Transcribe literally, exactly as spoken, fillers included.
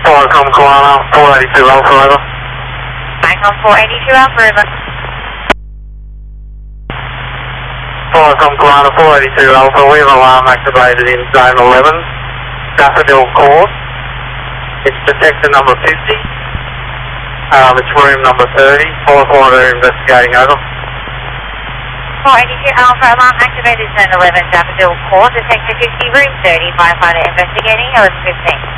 Viacom Koala, four eighty-two Alpha, over. Viacom four eighty-two Alpha, over. Viacom Koala, four eighty-two Alpha, we have alarm activated in zone eleven, Daffodil Court. It's detector number fifty. Um, it's room number thirty, firefighter investigating, over. four eighty-two Alpha, alarm activated zone eleven, Daffodil Court, detector fifty, room thirty, firefighter investigating, eleven fifteen.